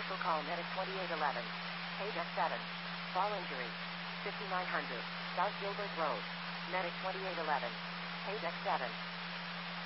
Special call Medic 2811. Page X7. Fall injury. 5900. South Gilbert Road. Medic 2811. Page X7.